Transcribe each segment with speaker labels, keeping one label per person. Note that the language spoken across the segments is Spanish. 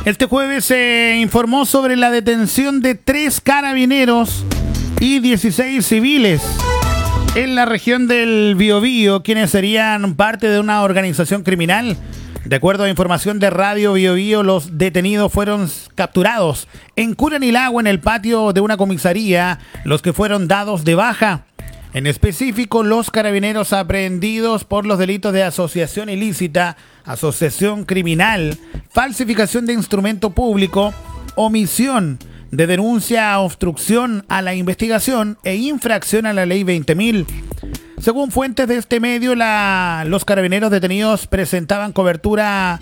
Speaker 1: Este jueves se informó sobre la detención de 3 carabineros y 16 civiles en la región del Biobío, quienes serían parte de una organización criminal. De acuerdo a información de Radio Biobío, los detenidos fueron capturados en Curanilagua, en el patio de una comisaría, los que fueron dados de baja. En específico, los carabineros aprehendidos por los delitos de asociación ilícita, asociación criminal, falsificación de instrumento público, omisión de denuncia, obstrucción a la investigación e infracción a la ley 20.000. Según fuentes de este medio, los carabineros detenidos prestaban cobertura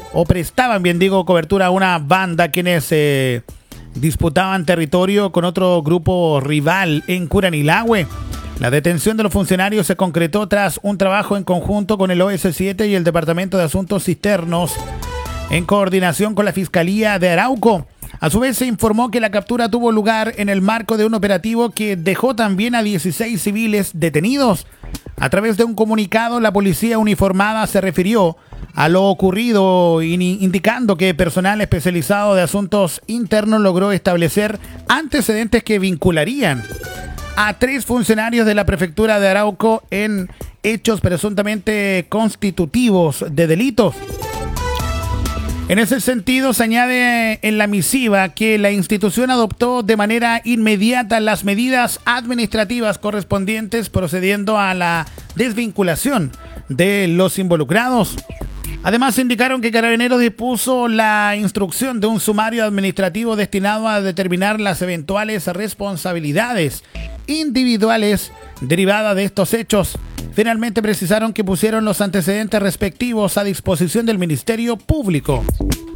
Speaker 1: a una banda quienes disputaban territorio con otro grupo rival en Curanilahue. La detención de los funcionarios se concretó tras un trabajo en conjunto con el OS7 y el Departamento de Asuntos Internos en coordinación con la Fiscalía de Arauco. A su vez se informó que la captura tuvo lugar en el marco de un operativo que dejó también a 16 civiles detenidos. A través de un comunicado, la policía uniformada se refirió a lo ocurrido, indicando que personal especializado de asuntos internos logró establecer antecedentes que vincularían a 3 funcionarios de la prefectura de Arauco en hechos presuntamente constitutivos de delitos. En ese sentido, se añade en la misiva que la institución adoptó de manera inmediata las medidas administrativas correspondientes, procediendo a la desvinculación de los involucrados. Además, indicaron que Carabineros dispuso la instrucción de un sumario administrativo destinado a determinar las eventuales responsabilidades individuales derivadas de estos hechos. Finalmente precisaron que pusieron los antecedentes respectivos a disposición del Ministerio Público.